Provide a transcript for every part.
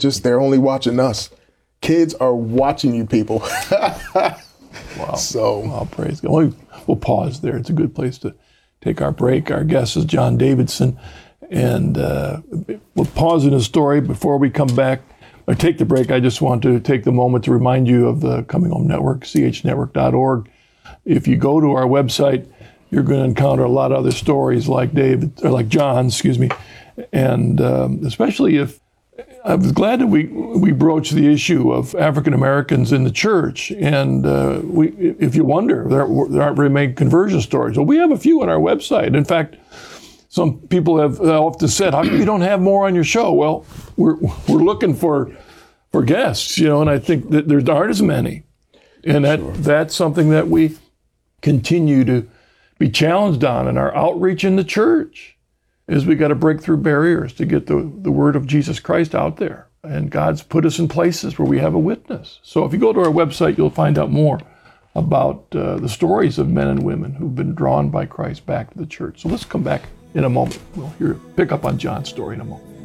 they're only watching us. Kids are watching you people. Wow. So, wow, praise God. We'll pause there. It's a good place to take our break. Our guest is John Davidson. And we'll pause in his story before we come back or take the break. I just want to take the moment to remind you of the Coming Home Network, chnetwork.org. If you go to our website, you're going to encounter a lot of other stories like John's, and especially if I was glad that we broached the issue of African Americans in the church. And if you wonder, there aren't very many conversion stories. Well, we have a few on our website. In fact, some people have often said, "How come you don't have more on your show?" Well, we're looking for guests, and I think that there aren't as many, and that's something that we continue to be challenged on in our outreach in the church. Is we got to break through barriers to get the word of Jesus Christ out there. And God's put us in places where we have a witness. So if you go to our website, you'll find out more about the stories of men and women who've been drawn by Christ back to the church. So let's come back in a moment. We'll pick up on John's story in a moment.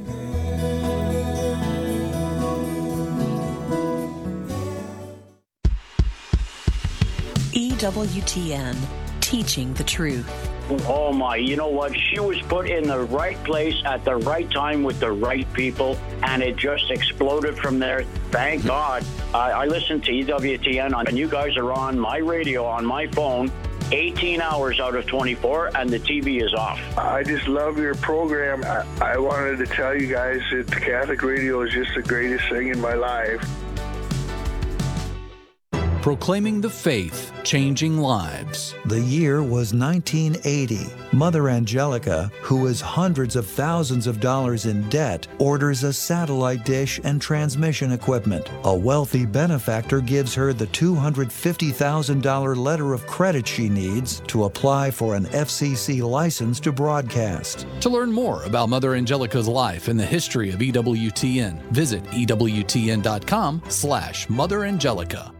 EWTN, teaching the truth. Oh my, you know what? She was put in the right place at the right time with the right people, and it just exploded from there. Thank God. I listen to EWTN, and you guys are on my radio, on my phone, 18 hours out of 24, and the TV is off. I just love your program. I wanted to tell you guys that the Catholic radio is just the greatest thing in my life. Proclaiming the faith, changing lives. The year was 1980. Mother Angelica, who is hundreds of thousands of dollars in debt, orders a satellite dish and transmission equipment. A wealthy benefactor gives her the $250,000 letter of credit she needs to apply for an FCC license to broadcast. To learn more about Mother Angelica's life and the history of EWTN, visit EWTN.com/Mother Angelica.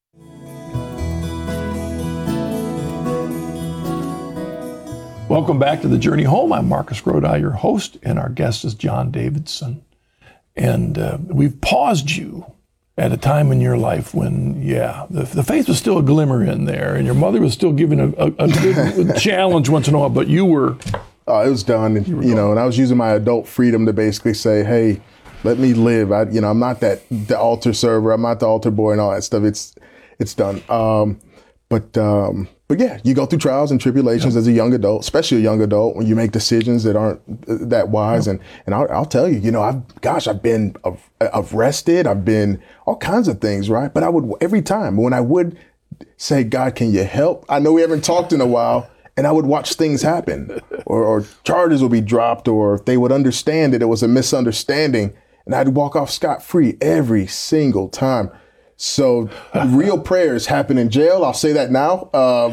Welcome back to The Journey Home. I'm Marcus Grodi, your host, and our guest is John Davidson. And we've paused you at a time in your life when, the faith was still a glimmer in there, and your mother was still giving a good challenge once in a while, but you were... it was done, and, and I was using my adult freedom to basically say, hey, let me live. I'm not the altar server. I'm not the altar boy and all that stuff. It's done. But yeah, you go through trials and tribulations as a young adult, especially a young adult, when you make decisions that aren't that wise. And I'll tell you, I've been arrested. I've been all kinds of things, right? But I would, every time when I would say, God, can you help? I know we haven't talked in a while, and I would watch things happen or charges would be dropped, or they would understand that it was a misunderstanding, and I'd walk off scot-free every single time. So real prayers happen in jail. I'll say that now.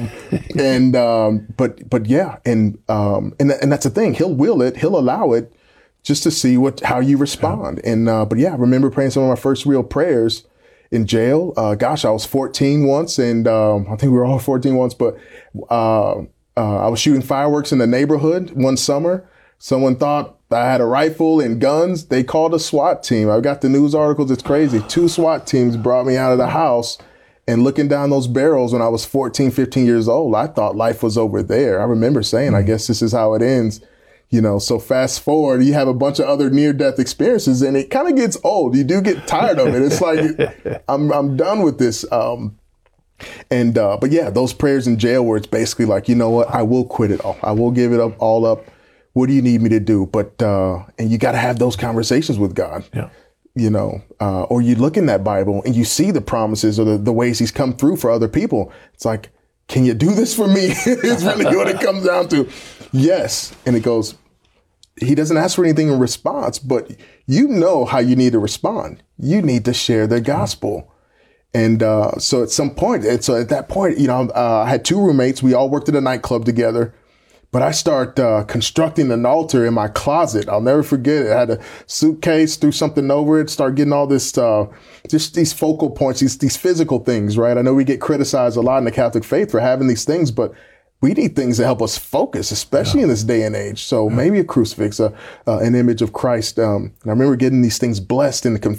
But yeah. And that's the thing. He'll will it. He'll allow it just to see how you respond. And, but yeah, I remember praying some of my first real prayers in jail. I was 14 once, and, I think we were all 14 once, but, I was shooting fireworks in the neighborhood one summer. Someone thought I had a rifle and guns. They called a SWAT team. I got the news articles. It's crazy. 2 SWAT teams brought me out of the house, and looking down those barrels when I was 14, 15 years old, I thought life was over there. I remember saying, I guess this is how it ends. So fast forward, you have a bunch of other near-death experiences, and it kind of gets old. You do get tired of it. It's like, I'm done with this. But yeah, those prayers in jail where it's basically like, you know what? I will quit it all. I will give it all up. What do you need me to do? But, and you got to have those conversations with God, or you look in that Bible and you see the promises or the ways he's come through for other people. It's like, can you do this for me? It's really what it comes down to. Yes. And it goes, he doesn't ask for anything in response, but you know how you need to respond. You need to share the gospel. And, so at some point, at that point, I had 2 roommates. We all worked at a nightclub together. But I start constructing an altar in my closet. I'll never forget it. I had a suitcase, threw something over it, start getting all this, just these focal points, these physical things, right? I know we get criticized a lot in the Catholic faith for having these things, but we need things that help us focus, especially in this day and age. So maybe a crucifix, an image of Christ. And I remember getting these things blessed in the